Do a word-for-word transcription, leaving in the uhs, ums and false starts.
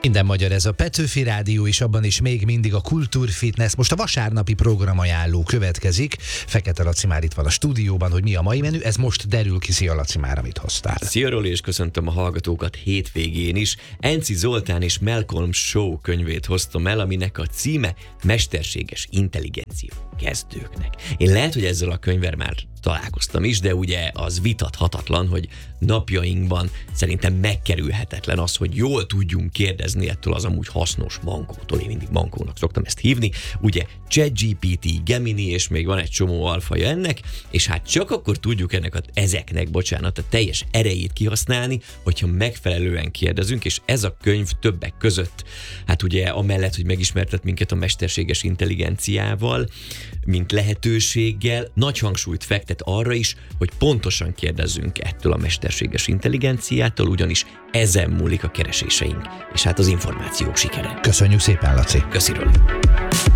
Minden magyar, ez a Petőfi Rádió, és abban is még mindig a Kultúrfitness. Most a vasárnapi programajánló következik. Fekete Laci már itt van a stúdióban, hogy mi a mai menü. Ez most derül ki. Szia Laci, már amit hoztál. Szia Roli, és köszöntöm a hallgatókat hétvégén is. Enci Zoltán és Malcolm Show könyvét hoztam el, aminek a címe Mesterséges intelligencia kezdőknek. Én lehet, hogy ezzel a könyvvel már találkoztam is, de ugye az vitathatatlan, hogy napjainkban szerintem megkerülhetetlen az, hogy jól tudjunk kérdezni ettől az amúgy hasznos mankótól. Én mindig mankónak szoktam ezt hívni. Ugye ChatGPT, Gemini, és még van egy csomó alfaja ennek, és hát csak akkor tudjuk ennek a, ezeknek, bocsánat, a teljes erejét kihasználni, hogyha megfelelően kérdezünk, és ez a könyv többek között, hát ugye amellett, hogy megismertet minket a mesterséges intelligenciával, mint lehetőséggel, nagy hangsúlyt fektet arra is, hogy pontosan kérdezzünk ettől a mesterséges intelligenciától, ugyanis ezen múlik a kereséseink, és hát az információk sikere. Köszönjük szépen, Laci. Köszi, Roli.